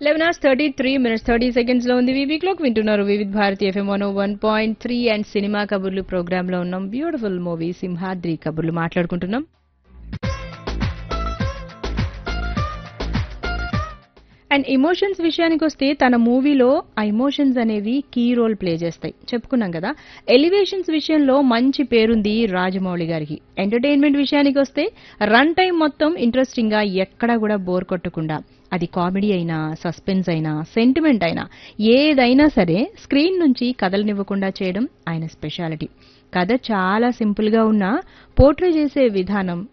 11:33 30 seconds లో ఉంది VV clock వింటున్నారు Vividh Bharati FM 101.3 and cinema కబుర్లు ప్రోగ్రామ్ లో ఉన్నాం బ్యూటిఫుల్ మూవీ సింహాద్రి కబుర్లు మాట్లాడుకుంటున్నాం అండ్ ఎమోషన్స్ విషయానికి వస్తే తన మూవీలో ఆ ఎమోషన్స్ అనేవి కీ రోల్ ప్లే చేస్తాయి చెప్పుకున్నాం కదా ఎలివేషన్స్ విషయంలో మంచి పేరుంది రాజమౌళి గారికి ఎంటర్టైన్మెంట్ విషయానికి వస్తే రన్ టైం మొత్తం ఇంట్రెస్టింగ్ గా ఎక్కడా కూడా బోర్ కొట్టకుండా అది కామెడీ అయినా సస్పెన్స్ అయినా సెంటిమెంట్ అయినా ఏదైనా సరే స్క్రీన్ నుంచి కదలనివ్వకుండా చేయడం ఆయన స్పెషాలిటీ కథ చాలా సింపుల్ గా ఉన్నా పోర్ట్రే చేసే విధానం